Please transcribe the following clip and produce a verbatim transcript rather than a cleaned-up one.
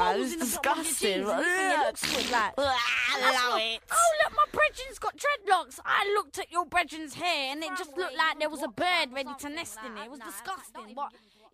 holes in the bottom of your disgusting. jeans and you think it looks good, like. I That's love what- it. Oh, look, my brethren's got dreadlocks. I looked at your brethren's hair and it just looked like there was a bird ready to nest in it. It was disgusting. What?